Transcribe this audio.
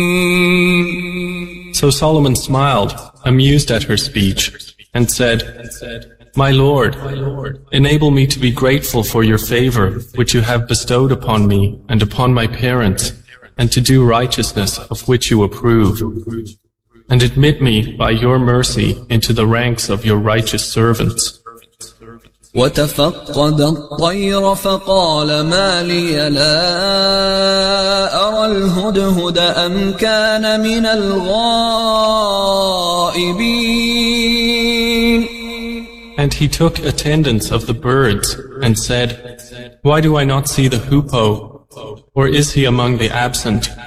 So Solomon smiled, amused at her speech, and said, "My Lord, enable me to be grateful for your favor which you have bestowed upon me and upon my parents, and to do righteousness of which you approve. And admit me by your mercy into the ranks of your righteous servants." وتفقد الطير فقال ما لي لا أرى الهدهد أم كان من الغائبين. And he took attendance of the birds and said, "Why do I not see the hoopoe? Or is he among the absent?"